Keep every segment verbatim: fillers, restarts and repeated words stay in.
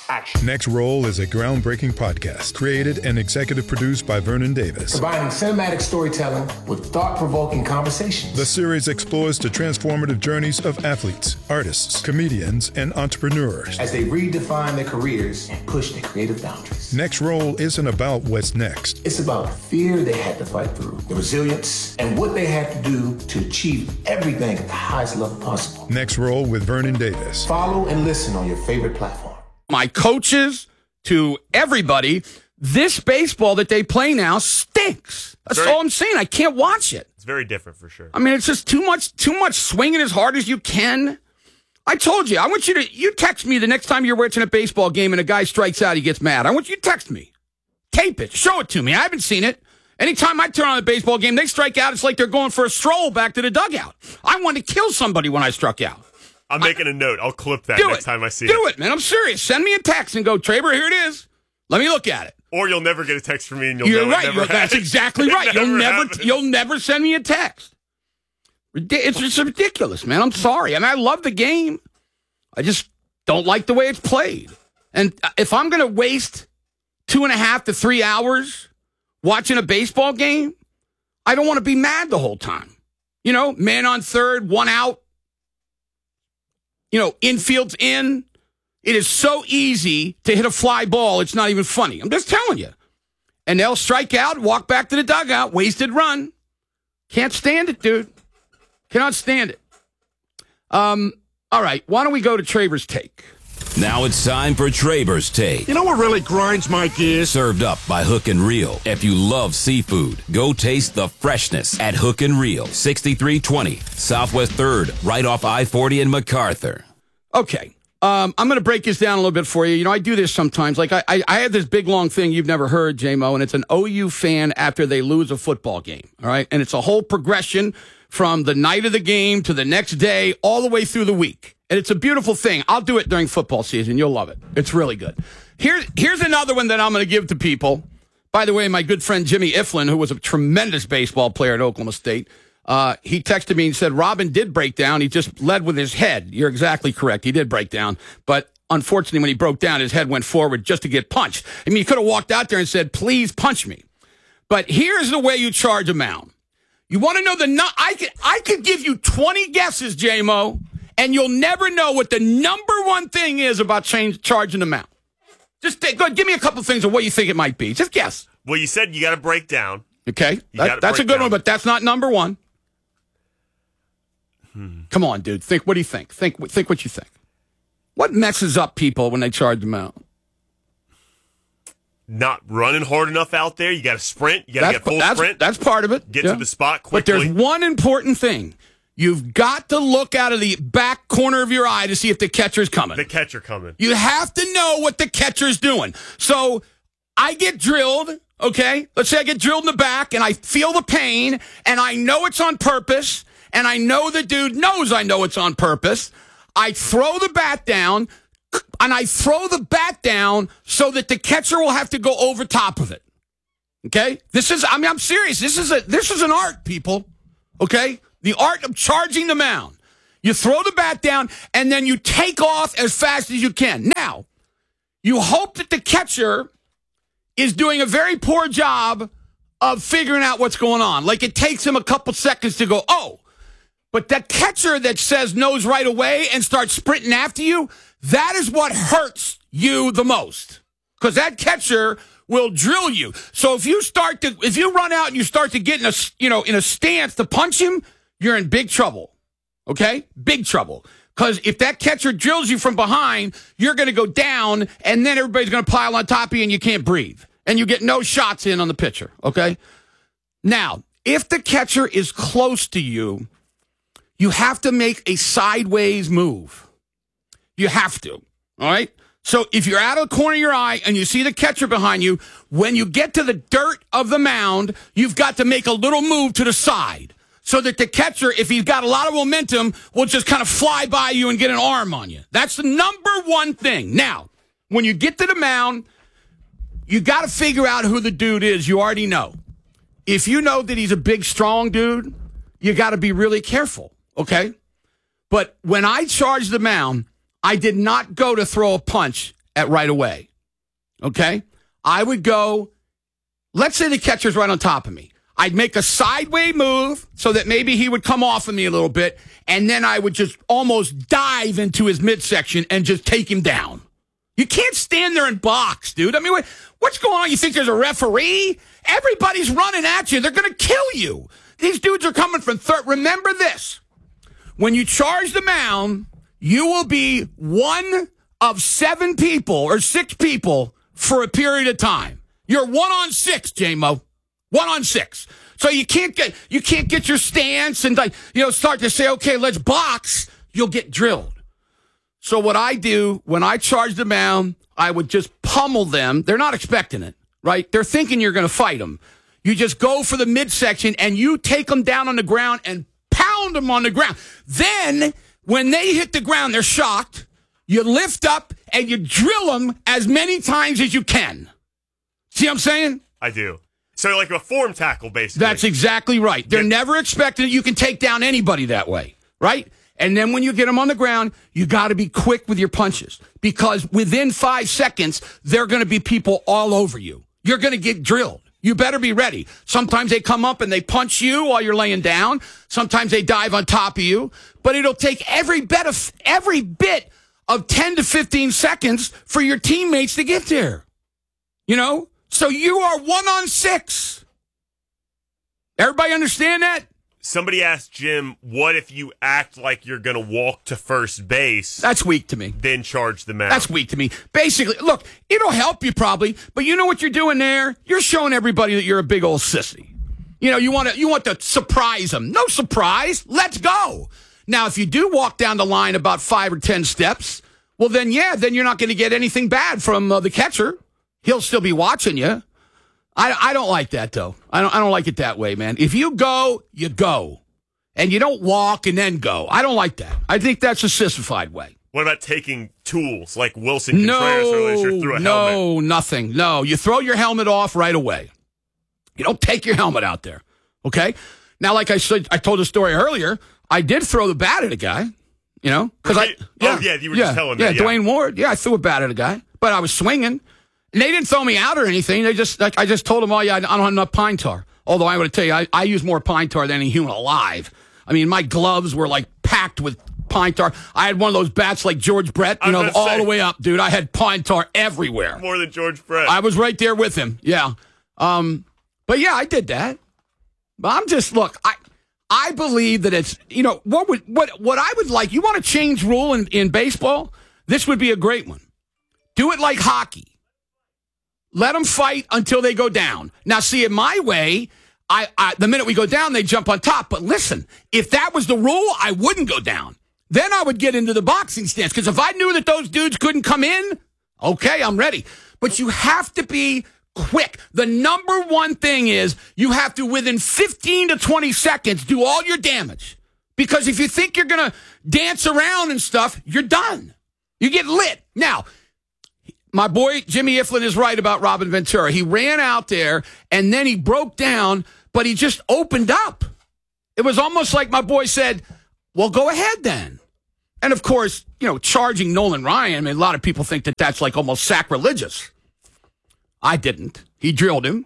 action. Next Roll is a groundbreaking podcast created and executive produced by Vernon Davis. Combining cinematic storytelling with thought-provoking conversations. The series explores the transformative journeys of athletes, artists, comedians, and entrepreneurs as they redefine their careers and push their creative boundaries. Next Roll isn't about what's next. It's about the fear they had to fight through, the resilience, and what they had to do to achieve everything at the highest level possible. Next Roll with Vernon Davis. Follow and listen on your favorite platform. My coaches, to everybody, this baseball that they play now stinks. That's very, all I'm saying. I can't watch it. It's very different for sure. I mean, it's just too much, too much swinging as hard as you can. I told you, I want you to, you text me the next time you're watching a baseball game and a guy strikes out, he gets mad. I want you to text me. Tape it. Show it to me. I haven't seen it. Anytime I turn on a baseball game, they strike out, it's like they're going for a stroll back to the dugout. I want to kill somebody when I struck out. I'm making I, a note. I'll clip that next it. time I see do it. Do it, man. I'm serious. Send me a text and go, Traber, here it is. Let me look at it. Or you'll never get a text from me, and you'll You're know right. it never That's exactly right. never You'll never, happened. you'll never send me a text. It's just ridiculous, man. I'm sorry. I mean, I love the game. I just don't like the way it's played. And if I'm going to waste two and a half to three hours watching a baseball game, I don't want to be mad the whole time. You know, man on third, one out. You know, infield's in. It is so easy to hit a fly ball, it's not even funny. I'm just telling you. And they'll strike out, walk back to the dugout, wasted run. Can't stand it, dude. Cannot stand it. Um, all right, why don't we go to Traber's Take? Now it's time for Traber's Take. You know what really grinds my gears? Served up by Hook and Reel. If you love seafood, go taste the freshness at Hook and Reel, sixty-three twenty Southwest third, right off I forty in MacArthur. Okay, um, I'm going to break this down a little bit for you. You know, I do this sometimes. Like, I, I, I have this big, long thing you've never heard, J-Mo, and it's an O U fan after they lose a football game, all right? And it's a whole progression from the night of the game to the next day, all the way through the week. And it's a beautiful thing. I'll do it during football season. You'll love it. It's really good. Here, here's another one that I'm going to give to people. By the way, my good friend Jimmy Iflin, who was a tremendous baseball player at Oklahoma State, uh, he texted me and said, Robin did break down. He just led with his head. You're exactly correct. He did break down. But unfortunately, when he broke down, his head went forward just to get punched. I mean, he could have walked out there and said, please punch me. But here's the way you charge a mound. You want to know the nu- I could I could give you twenty guesses, J-Mo, and you'll never know what the number one thing is about change, charging the mound. Just take, go ahead, give me a couple things of what you think it might be. Just guess. Well, you said you got to break down. Okay, that, that's a good down. one, but that's not number one. Hmm. Come on, dude. Think. What do you think? Think. Think what you think. What messes up people when they charge the mound? Not running hard enough out there. You got to sprint. You got to get full that's, sprint. That's part of it. Get yeah. to the spot quickly. But there's one important thing. You've got to look out of the back corner of your eye to see if the catcher's coming. The catcher coming. You have to know what the catcher's doing. So I get drilled, okay? Let's say I get drilled in the back, and I feel the pain, and I know it's on purpose, and I know the dude knows I know it's on purpose. I throw the bat down, and I throw the bat down so that the catcher will have to go over top of it. Okay? This is, I mean, I'm serious. This is a, this is an art, people. Okay? The art of charging the mound. You throw the bat down, and then you take off as fast as you can. Now, you hope that the catcher is doing a very poor job of figuring out what's going on. Like, it takes him a couple seconds to go, oh. But that catcher that says knows right away and starts sprinting after you, that is what hurts you the most. Because that catcher will drill you. So if you start to, if you run out and you start to get in a, you know, in a stance to punch him, you're in big trouble. Okay? Big trouble. Because if that catcher drills you from behind, you're going to go down, and then everybody's going to pile on top of you, and you can't breathe. And you get no shots in on the pitcher. Okay? Now, if the catcher is close to you, you have to make a sideways move. You have to. All right? So if you're out of the corner of your eye and you see the catcher behind you, when you get to the dirt of the mound, you've got to make a little move to the side so that the catcher, if he's got a lot of momentum, will just kind of fly by you and get an arm on you. That's the number one thing. Now, when you get to the mound, you got to figure out who the dude is. You already know. If you know that he's a big, strong dude, you got to be really careful, okay? But when I charged the mound, I did not go to throw a punch at right away. Okay? I would go, let's say the catcher's right on top of me. I'd make a sideways move so that maybe he would come off of me a little bit, and then I would just almost dive into his midsection and just take him down. You can't stand there and box, dude. I mean, what, what's going on? You think there's a referee? Everybody's running at you. They're going to kill you. These dudes are coming from third. Remember this. When you charge the mound, you will be one of seven people or six people for a period of time. You're one on six, J-Mo. One on six. So you can't get you can't get your stance and like you know start to say, okay, let's box. You'll get drilled. So what I do when I charge the mound, I would just pummel them. They're not expecting it, right? They're thinking you're going to fight them. You just go for the midsection and you take them down on the ground and pound them on the ground. Then when they hit the ground, they're shocked. You lift up and you drill them as many times as you can. See what I'm saying? I do. So like a form tackle, basically. That's exactly right. They're yeah. never expecting that you can take down anybody that way, right? And then when you get them on the ground, you got to be quick with your punches because within five seconds, there are going to be people all over you. You're going to get drilled. You better be ready. Sometimes they come up and they punch you while you're laying down. Sometimes they dive on top of you. But it'll take every bit of, every bit of ten to fifteen seconds for your teammates to get there. You know? So you are one on six. Everybody understand that? Somebody asked Jim, what if you act like you're going to walk to first base? That's weak to me. Then charge the mound. That's weak to me. Basically, look, it'll help you probably, but you know what you're doing there? You're showing everybody that you're a big old sissy. You know, you want to you want to surprise them. No surprise. Let's go. Now, if you do walk down the line about five or ten steps, well, then, yeah, then you're not going to get anything bad from uh, the catcher. He'll still be watching you. I, I don't like that, though. I don't I don't like it that way, man. If you go, you go. And you don't walk and then go. I don't like that. I think that's a sissified way. What about taking tools like Wilson Contreras no, earlier this year through a no, helmet? No, nothing. No, you throw your helmet off right away. You don't take your helmet out there, okay? Now, like I said, I told a story earlier, I did throw the bat at a guy, you know? Cause right? I, yeah, oh, yeah, you were yeah, just telling yeah, me. Yeah, Dwayne Ward. Yeah, I threw a bat at a guy, but I was swinging. And they didn't throw me out or anything. They just, like, I just told them, oh, yeah, I don't have enough pine tar. Although I would tell you, I, I use more pine tar than any human alive. I mean, my gloves were, like, packed with pine tar. I had one of those bats like George Brett, you know, all say, the way up, dude. I had pine tar everywhere. More than George Brett. I was right there with him, yeah. Um, but, yeah, I did that. But I'm just, look, I I believe that it's, you know, what would what what I would like, you want to change rule in, in baseball? This would be a great one. Do it like hockey. Let them fight until they go down. Now, see, in my way, I, I the minute we go down, they jump on top. But listen, if that was the rule, I wouldn't go down. Then I would get into the boxing stance. Because if I knew that those dudes couldn't come in, okay, I'm ready. But you have to be quick. The number one thing is you have to, within fifteen to twenty seconds, do all your damage. Because if you think you're going to dance around and stuff, you're done. You get lit. Now, my boy Jimmy Iflin is right about Robin Ventura. He ran out there, and then he broke down, but he just opened up. It was almost like my boy said, well, go ahead then. And, of course, you know, charging Nolan Ryan, I mean, a lot of people think that that's like almost sacrilegious. I didn't. He drilled him.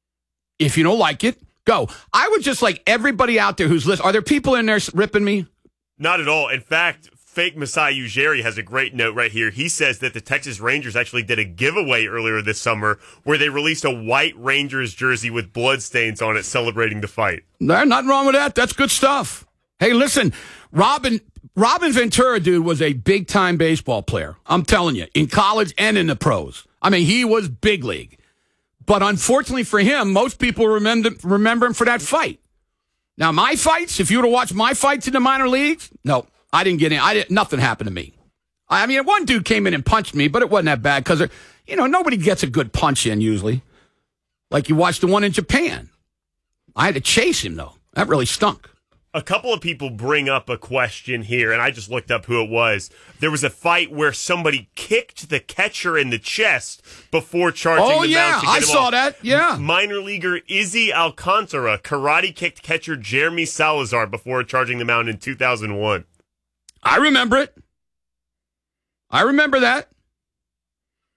If you don't like it, go. I would just like everybody out there who's listening. Are there people in there ripping me? Not at all. In fact, Fake Masai Ujiri has a great note right here. He says that the Texas Rangers actually did a giveaway earlier this summer where they released a white Rangers jersey with bloodstains on it celebrating the fight. There's nothing wrong with that. That's good stuff. Hey, listen, Robin Robin Ventura, dude, was a big-time baseball player. I'm telling you, in college and in the pros. I mean, he was big league. But unfortunately for him, most people remember, remember him for that fight. Now, my fights, if you were to watch my fights in the minor leagues, no. I didn't get in. I didn't. Nothing happened to me. I mean, one dude came in and punched me, but it wasn't that bad because, you know, nobody gets a good punch in usually. Like you watch the one in Japan. I had to chase him, though. That really stunk. A couple of people bring up a question here, and I just looked up who it was. There was a fight where somebody kicked the catcher in the chest before charging oh, the yeah, mound to get I him saw off. that, yeah. Minor leaguer Izzy Alcantara karate kicked catcher Jeremy Salazar before charging the mound in two thousand one. I remember it. I remember that.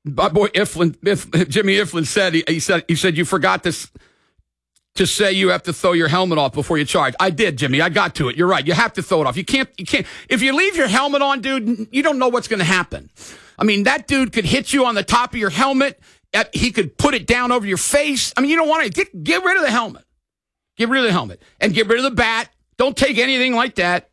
my boy Iflin, If, Jimmy Iflin said he, he said he said you forgot to to say you have to throw your helmet off before you charge. I did, Jimmy. I got to it. You're right. You have to throw it off. You can't. You can't. If you leave your helmet on, dude, you don't know what's going to happen. I mean, that dude could hit you on the top of your helmet. He could put it down over your face. I mean, you don't want to get get rid of the helmet. Get rid of the helmet and get rid of the bat. Don't take anything like that.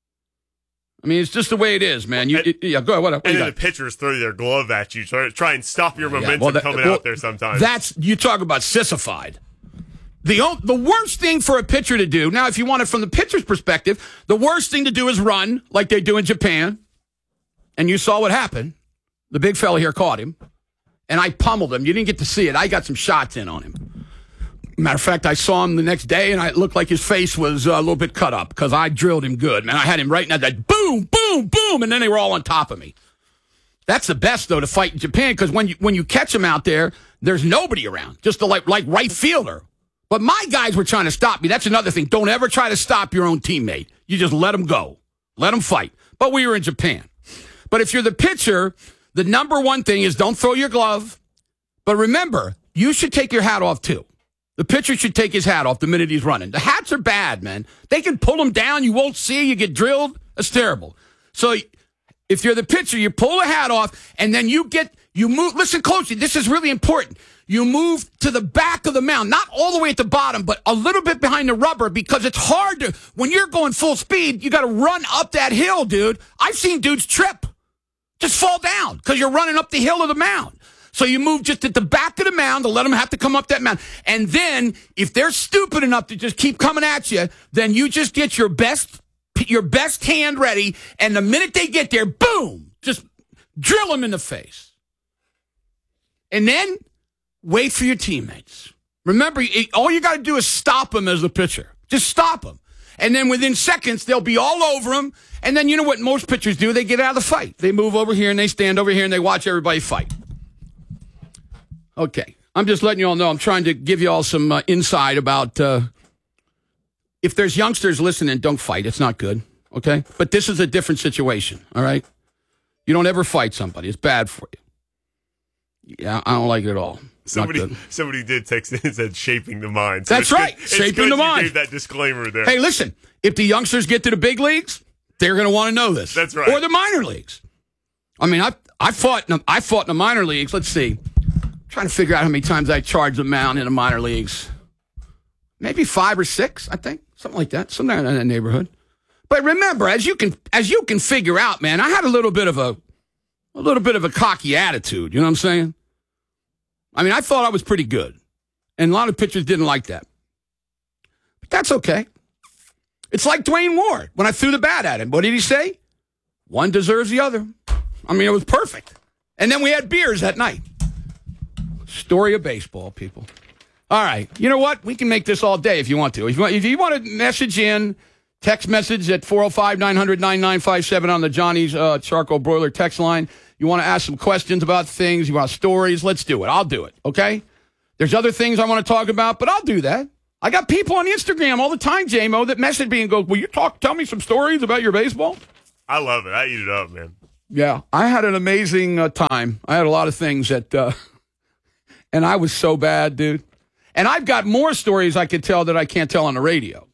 I mean, it's just the way it is, man. You, and, yeah, go ahead. What, what and you then got? the pitchers throw their glove at you, try, try and stop your momentum yeah, well, that, coming well, out there sometimes. That's, you talk about sissified. The, the worst thing for a pitcher to do, now if you want it from the pitcher's perspective, the worst thing to do is run like they do in Japan. And you saw what happened. The big fella here caught him. And I pummeled him. You didn't get to see it. I got some shots in on him. Matter of fact, I saw him the next day, and I, it looked like his face was uh, a little bit cut up because I drilled him good. Man, I had him right now, that boom, boom, boom, and then they were all on top of me. That's the best, though, to fight in Japan because when you when you catch them out there, there's nobody around, just the, like, like right fielder. But my guys were trying to stop me. That's another thing. Don't ever try to stop your own teammate. You just let them go. Let them fight. But we were in Japan. But if you're the pitcher, the number one thing is don't throw your glove. But remember, you should take your hat off, too. The pitcher should take his hat off the minute he's running. The hats are bad, man. They can pull them down. You won't see. You get drilled. That's terrible. So if you're the pitcher, you pull the hat off, and then you get, you move. Listen closely. This is really important. You move to the back of the mound, not all the way at the bottom, but a little bit behind the rubber because it's hard to, when you're going full speed, you got to run up that hill, dude. I've seen dudes trip, just fall down because you're running up the hill of the mound. So you move just at the back of the mound to let them have to come up that mound. And then if they're stupid enough to just keep coming at you, then you just get your best your best hand ready. And the minute they get there, boom, just drill them in the face. And then wait for your teammates. Remember, all you got to do is stop them as a pitcher. Just stop them. And then within seconds, they'll be all over them. And then you know what most pitchers do? They get out of the fight. They move over here and they stand over here and they watch everybody fight. Okay, I'm just letting you all know. I'm trying to give you all some uh, insight about uh, if there's youngsters listening, don't fight. It's not good, okay? But this is a different situation, all right? You don't ever fight somebody. It's bad for you. Yeah, I don't like it at all. It's somebody, somebody did text in and said shaping the mind. So That's right, good, shaping the mind. You gave that disclaimer there. Hey, listen, if the youngsters get to the big leagues, they're going to want to know this. That's right. Or the minor leagues. I mean, I I fought in, I fought in the minor leagues. Let's see. Trying to figure out how many times I charged a mound in the minor leagues. Maybe five or six, I think. Something like that. Somewhere in that neighborhood. But remember, as you can as you can figure out, man, I had a little bit of a a little bit of a cocky attitude. You know what I'm saying? I mean, I thought I was pretty good. And a lot of pitchers didn't like that. But that's okay. It's like Dwayne Ward. When I threw the bat at him, what did he say? One deserves the other. I mean, it was perfect. And then we had beers that night. Story of baseball, people. All right. You know what? We can make this all day if you want to. If you want, if you want to message in, text message at four oh five, nine hundred, ninety-nine fifty-seven on the Johnny's uh, Charcoal Broiler text line. You want to ask some questions about things, you want stories, let's do it. I'll do it, okay? There's other things I want to talk about, but I'll do that. I got people on Instagram all the time, J-Mo, that message me and go, will you talk? Tell me some stories about your baseball? I love it. I eat it up, man. Yeah. I had an amazing uh, time. I had a lot of things that... Uh, And I was so bad, dude. And I've got more stories I could tell that I can't tell on the radio.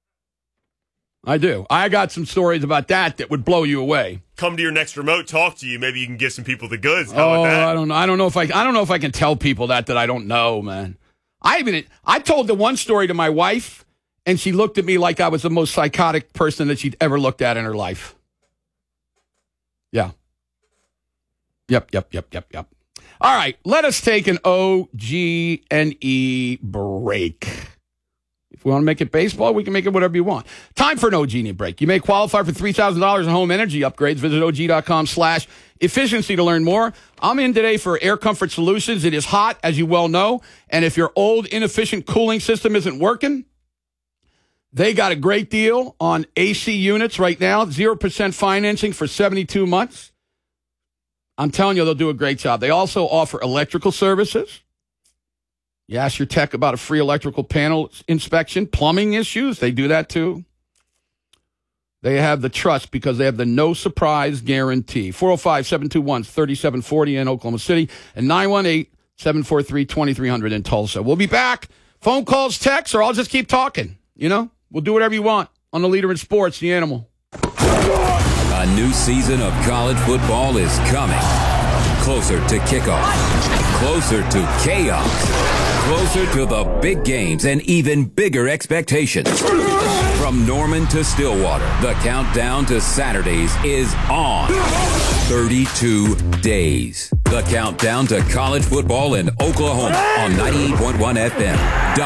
I do. I got some stories about that that would blow you away. Come to your next remote, talk to you. Maybe you can give some people the goods. How oh, about that? I don't know. I don't know if I. I don't know if I can tell people that that I don't know, man. I even. I told the one story to my wife, and she looked at me like I was the most psychotic person that she'd ever looked at in her life. Yeah. Yep. Yep. Yep. Yep. Yep. All right, let us take an O G N E break. If we want to make it baseball, we can make it whatever you want. Time for an O G N E break. You may qualify for three thousand dollars in home energy upgrades. Visit Og.com slash efficiency to learn more. I'm in today for Air Comfort Solutions. It is hot, as you well know, and if your old inefficient cooling system isn't working, they got a great deal on A C units right now, zero percent financing for seventy-two months. I'm telling you, they'll do a great job. They also offer electrical services. You ask your tech about a free electrical panel inspection. Plumbing issues, they do that too. They have the trust because they have the no surprise guarantee. four oh five, seven two one, three seven four oh in Oklahoma City and nine one eight, seven four three, two three zero zero in Tulsa. We'll be back. Phone calls, texts, or I'll just keep talking. You know, we'll do whatever you want on the Leader in Sports, The Animal. A new season of college football is coming. Closer to kickoff. Closer to chaos. Closer to the big games and even bigger expectations. From Norman to Stillwater, the countdown to Saturdays is on. thirty-two days. The countdown to college football in Oklahoma on ninety-eight point one F M.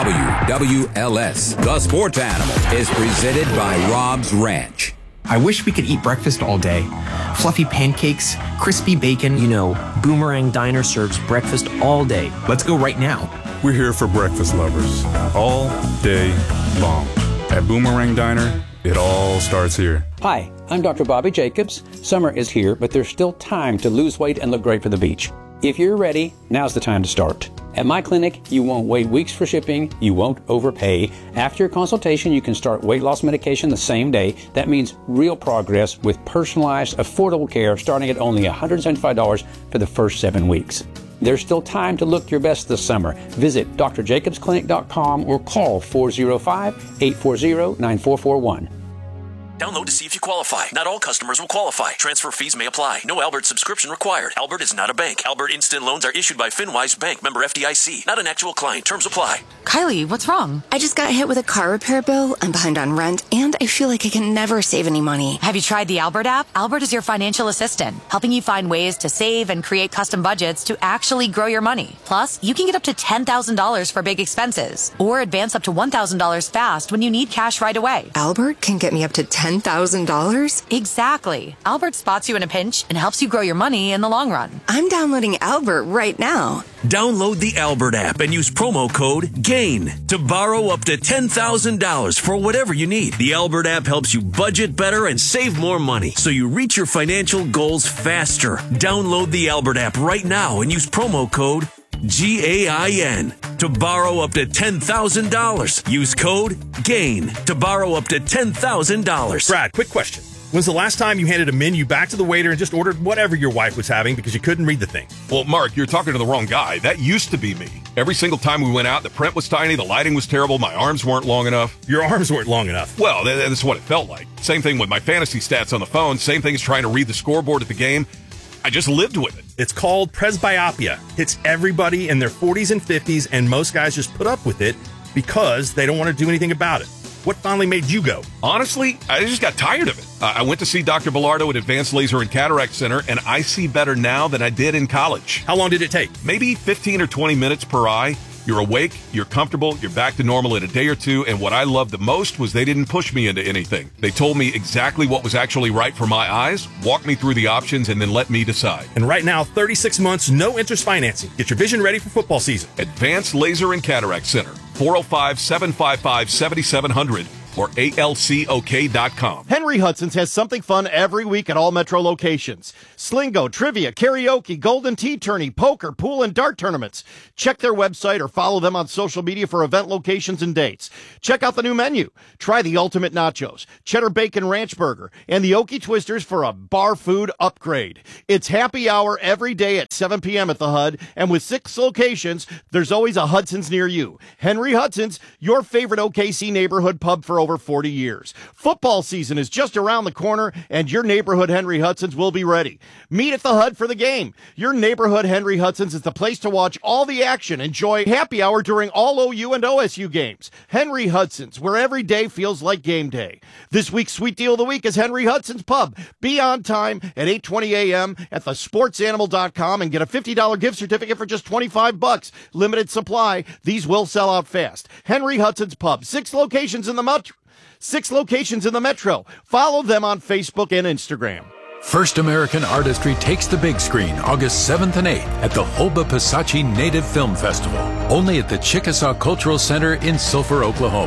W W L S. The Sports Animal is presented by Rob's Ranch. I wish we could eat breakfast all day. Fluffy pancakes, crispy bacon. You know, Boomerang Diner serves breakfast all day. Let's go right now. We're here for breakfast lovers, all day long. At Boomerang Diner, it all starts here. Hi, I'm Doctor Bobby Jacobs. Summer is here, but there's still time to lose weight and look great for the beach. If you're ready, now's the time to start. At my clinic, you won't wait weeks for shipping, you won't overpay. After your consultation, you can start weight loss medication the same day. That means real progress with personalized, affordable care starting at only one hundred seventy-five dollars for the first seven weeks. There's still time to look your best this summer. Visit d r jacobs clinic dot com or call four oh five, eight four zero, nine four four one. Download to see if you qualify. Not all customers will qualify. Transfer fees may apply. No Albert subscription required. Albert is not a bank. Albert Instant Loans are issued by FinWise Bank, member F D I C. Not an actual client. Terms apply. Kylie, what's wrong? I just got hit with a car repair bill. I'm behind on rent, and I feel like I can never save any money. Have you tried the Albert app? Albert is your financial assistant, helping you find ways to save and create custom budgets to actually grow your money. Plus, you can get up to ten thousand dollars for big expenses, or advance up to one thousand dollars fast when you need cash right away. Albert can get me up to ten thousand dollars? Exactly. Albert spots you in a pinch and helps you grow your money in the long run. I'm downloading Albert right now. Download the Albert app and use promo code GAIN to borrow up to ten thousand dollars for whatever you need. The Albert app helps you budget better and save more money so you reach your financial goals faster. Download the Albert app right now and use promo code G A I N to borrow up to ten thousand dollars. Use code GAIN to borrow up to ten thousand dollars. Brad, quick question. When's the last time you handed a menu back to the waiter and just ordered whatever your wife was having because you couldn't read the thing? Well, Mark, you're talking to the wrong guy. That used to be me. Every single time we went out, the print was tiny, the lighting was terrible, my arms weren't long enough. Your arms weren't long enough? Well, that's what it felt like. Same thing with my fantasy stats on the phone. Same thing as trying to read the scoreboard at the game. I just lived with it. It's called presbyopia. Hits everybody in their forties and fifties, and most guys just put up with it because they don't want to do anything about it. What finally made you go? Honestly, I just got tired of it. Uh, I went to see Doctor Bilardo at Advanced Laser and Cataract Center, and I see better now than I did in college. How long did it take? Maybe fifteen or twenty minutes per eye. You're awake, you're comfortable, you're back to normal in a day or two, and what I loved the most was they didn't push me into anything. They told me exactly what was actually right for my eyes, walked me through the options, and then let me decide. And right now, thirty-six months, no interest financing. Get your vision ready for football season. Advanced Laser and Cataract Center, four oh five, seven five five, seven seven zero zero or A L C O K dot com. Henry Hudson's has something fun every week at all Metro locations. Slingo, trivia, karaoke, golden tea tourney, poker, pool, and dart tournaments. Check their website or follow them on social media for event locations and dates. Check out the new menu. Try the ultimate nachos, cheddar bacon ranch burger, and the Okie Twisters for a bar food upgrade. It's happy hour every day at seven p.m. at the H U D, and with six locations, there's always a Hudson's near you. Henry Hudson's, your favorite O K C neighborhood pub for over forty years. Football season is just around the corner, and your neighborhood Henry Hudson's will be ready. Meet at the H U D for the game. Your neighborhood Henry Hudson's is the place to watch all the action. Enjoy happy hour during all O U and O S U games. Henry Hudson's, where every day feels like game day. This week's sweet deal of the week is Henry Hudson's Pub. Be on time at eight twenty a.m. at the sports animal dot com and get a fifty dollars gift certificate for just twenty-five bucks. Limited supply. These will sell out fast. Henry Hudson's Pub. Six locations in the metro. Six locations in the metro. Follow them on Facebook and Instagram. First American Artistry takes the big screen August seventh and eighth at the Holba Pisachi Native Film Festival, only at the Chickasaw Cultural Center in Sulphur, Oklahoma.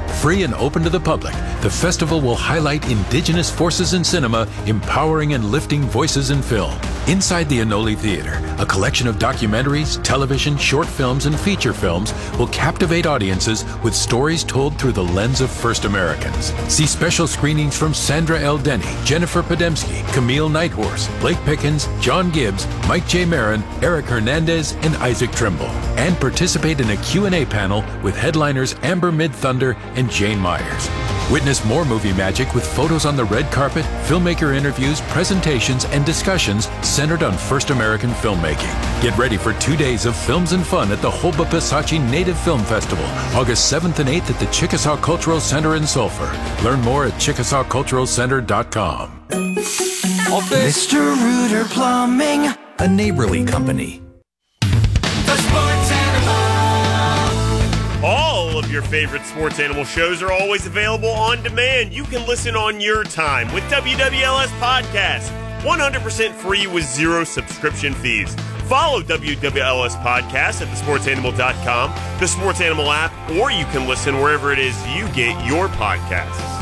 Free and open to the public, the festival will highlight indigenous forces in cinema, empowering and lifting voices in film. Inside the Anoli Theater, a collection of documentaries, television, short films, and feature films will captivate audiences with stories told through the lens of First Americans. See special screenings from Sandra L. Denny, Jennifer Podemski, Camille Nighthorse, Blake Pickens, John Gibbs, Mike J. Marin, Eric Hernandez, and Isaac Trimble. And participate in a Q and A panel with headliners Amber Mid-Thunder and Jane Myers. Witness more movie magic with photos on the red carpet, filmmaker interviews, presentations, and discussions centered on First American filmmaking. Get ready for two days of films and fun at the Holba Pisachi Native Film Festival, August seventh and eighth at the Chickasaw Cultural Center in Sulphur. Learn more at chickasaw cultural center dot com. Mister Rooter Plumbing, a neighborly company. All of your favorite Sports Animal shows are always available on demand. You can listen on your time with W W L S Podcast. one hundred percent free with zero subscription fees. Follow W W L S Podcast at the sports animal dot com, the Sports Animal app, or you can listen wherever it is you get your podcasts.